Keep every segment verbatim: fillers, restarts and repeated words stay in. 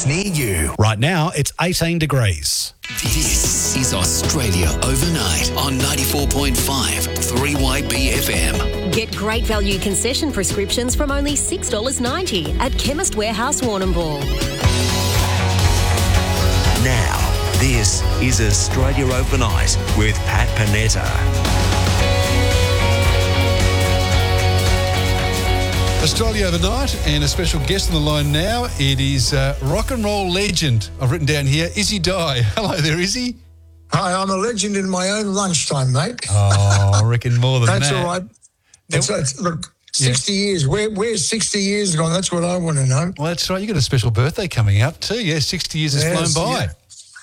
near you. Right now, it's eighteen degrees. This is Australia Overnight on ninety-four point five three Y B F M. Get great value concession prescriptions from only six dollars ninety at Chemist Warehouse Warrnambool. Now, this is Australia Overnight with Pat Panetta. Australia Overnight, and a special guest on the line now. It is uh, rock and roll legend. I've written down here, Izzy Dye. Hello there, Izzy. Hi, I'm a legend in my own lunchtime, mate. Oh, I reckon more than that's that. That's all right. That's, that's, look, sixty yeah. years. Where, where's sixty years gone? That's what I want to know. Well, that's right. You got a special birthday coming up too. Yeah, sixty years has yes, flown by. Yeah.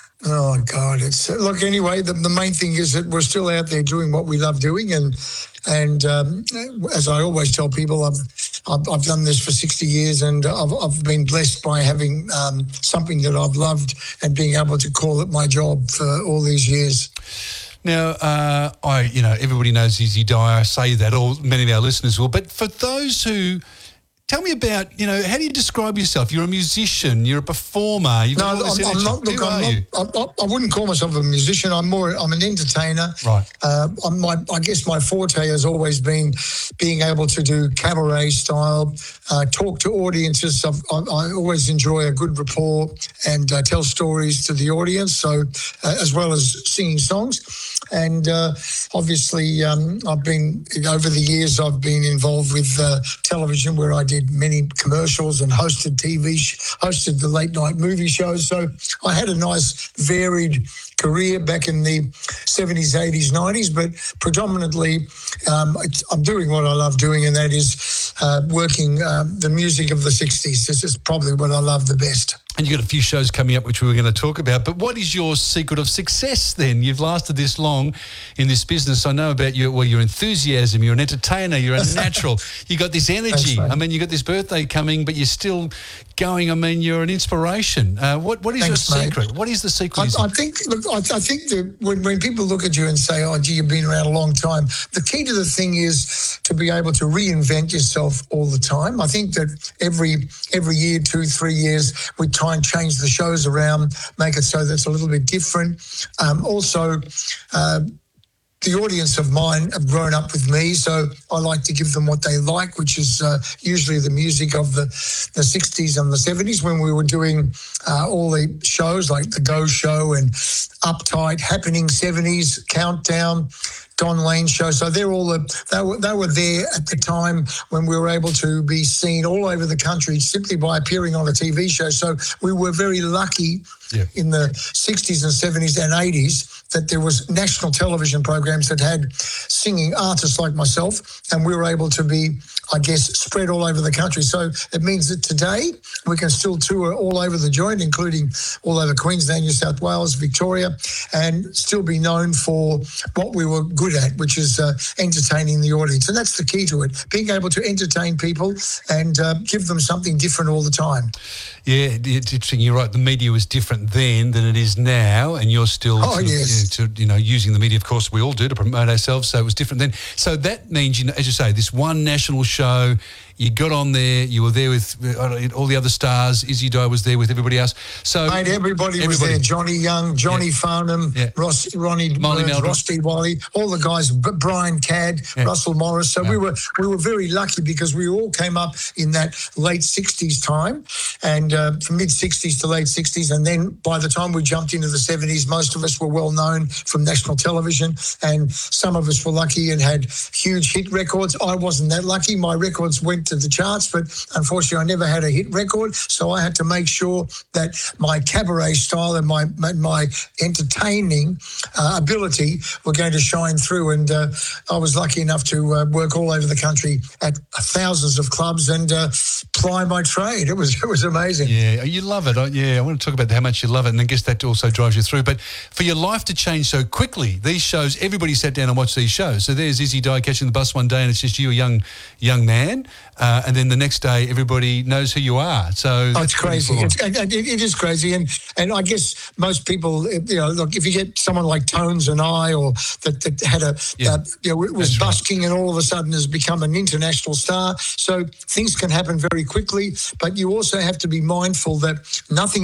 Oh, God. It's look, anyway, the, the main thing is that we're still out there doing what we love doing. And, and um, as I always tell people, I've, I've, I've done this for sixty years, and I've, I've been blessed by having um, something that I've loved and being able to call it my job for all these years. Now, uh, I, you know, everybody knows Izzy Dye. I say that, or many of our listeners will. But for those who, tell me about, you know, how do you describe yourself? You're a musician. You're a performer. You've got no, all this I'm, I'm not. Look, Who I'm are you? not. I, I wouldn't call myself a musician. I'm more. I'm an entertainer. Right. Uh, I'm my. I guess my forte has always been being able to do cabaret style, uh, talk to audiences. I've, I, I always enjoy a good rapport and uh, tell stories to the audience. So, uh, as well as singing songs. And uh, obviously, um, I've been, over the years, I've been involved with uh, television, where I did many commercials and hosted T V, sh- hosted the late night movie shows. So I had a nice varied career back in the seventies, eighties, nineties, but predominantly um, I'm doing what I love doing, and that is uh, working um, the music of the sixties. This is probably what I love the best. And you've got a few shows coming up which we were going to talk about. But what is your secret of success then? You've lasted this long in this business. I know about your, well, your enthusiasm. You're an entertainer. You're a natural. You got this energy. Thanks, I mean, you got this birthday coming, but you're still going. I mean, you're an inspiration. Uh, what What is Thanks, your mate. secret? What is the secret? I, I think. Look, I, I think that when, when people look at you and say, "Oh, gee, you've been around a long time," the key to the thing is to be able to reinvent yourself all the time. I think that every every year, two, three years, we try and change the shows around, make it so that it's a little bit different. Um, also. Uh, The audience of mine have grown up with me, so I like to give them what they like, which is uh, usually the music of the, the sixties and the seventies, when we were doing uh, all the shows like The Go Show and Uptight, Happening seventies, Countdown, Don Lane Show. So they're all the, they were they were there at the time when we were able to be seen all over the country simply by appearing on a T V show. So we were very lucky yeah. in the sixties and seventies and eighties that there was national television programs that had singing artists like myself, and we were able to be, I guess, spread all over the country. So it means that today we can still tour all over the joint, including all over Queensland, New South Wales, Victoria, and still be known for what we were good at, which is uh, entertaining the audience. And that's the key to it, being able to entertain people and uh, give them something different all the time. Yeah, it's interesting. You're right. The media was different then than it is now, and you're still oh, sort of, yes. you, know, to, you know, using the media. Of course, we all do to promote ourselves. So it was different then. So that means, you know, as you say, this one national show. You got on there. You were there with uh, all the other stars. Izzy Dye was there with everybody else. So Mate, everybody, everybody was there. Johnny Young, Johnny yeah. Farnham, yeah. Ross, Ronnie Molly Burns, Meldrum. Rusty Wally, all the guys. Brian Cadd, yeah. Russell Morris. So yeah. we were we were very lucky because we all came up in that late sixties time, and uh, from mid sixties to late sixties, and then by the time we jumped into the seventies, most of us were well known from national television, and some of us were lucky and had huge hit records. I wasn't that lucky. My records went to the charts, but unfortunately I never had a hit record, so I had to make sure that my cabaret style and my my, my entertaining uh, ability were going to shine through, and uh, I was lucky enough to uh, work all over the country at thousands of clubs and uh, ply my trade. It was it was amazing. Yeah, you love it. Yeah, I want to talk about how much you love it, and I guess that also drives you through. But for your life to change so quickly, these shows, everybody sat down and watched these shows. So there's Izzy Dye catching the bus one day, and it's just you, a young young man, uh, and then the next day everybody knows who you are. So oh, it's crazy. It's, and, and it, it is crazy, and and I guess most people, you know, look, if you get someone like Tones and I, or that, that had a, yeah, uh, you know, was that's busking right. and all of a sudden has become an international star. So things can happen very quickly, but you also have to be mindful that nothing